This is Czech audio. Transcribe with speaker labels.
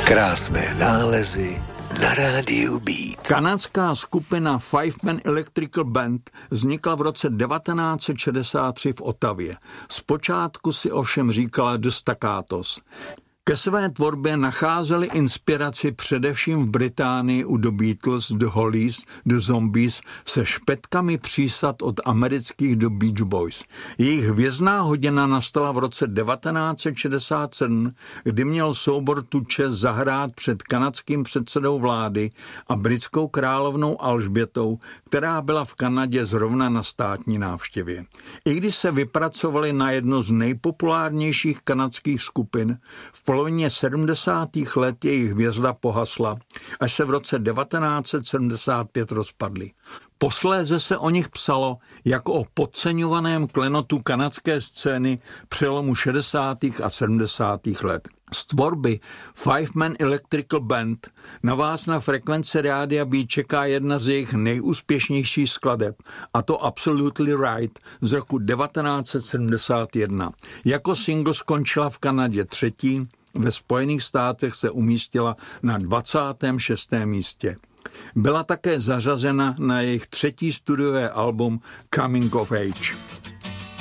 Speaker 1: Krásné nálezy na rádiu Beat.
Speaker 2: Kanadská skupina Five Man Electrical Band vznikla v roce 1963 v Ottawě. Zpočátku si ovšem říkala The Staccatos. Ke své tvorbě nacházeli inspiraci především v Británii u The Beatles, The Hollies, The Zombies se špetkami přísad od amerických The Beach Boys. Jejich hvězdná hodina nastala v roce 1967, kdy měl soubor tu čest zahrát před kanadským předsedou vlády a britskou královnou Alžbětou, která byla v Kanadě zrovna na státní návštěvě. I když se vypracovali na jednu z nejpopulárnějších kanadských skupin, v polovině 70. let jejich hvězda pohasla, až se v roce 1975 rozpadly. Posléze se o nich psalo jako o podceňovaném klenotu kanadské scény přelomu 60. a 70. let. Z tvorby Five Man Electrical Band na vás na frekvenci rádia B čeká jedna z jejich nejúspěšnějších skladeb, a to Absolutely Right z roku 1971. Jako single skončila v Kanadě 3., ve Spojených státech se umístila na 26. místě. Byla také zařazena na jejich 3. studiové album Coming of Age.